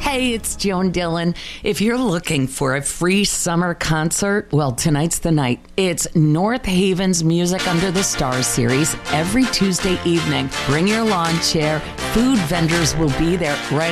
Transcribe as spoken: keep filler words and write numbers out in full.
Hey, it's Joan Dillon. If you're looking for a free summer concert, well, tonight's the night. It's North Haven's Music Under the Stars series every Tuesday evening. Bring your lawn chair. Food vendors will be there right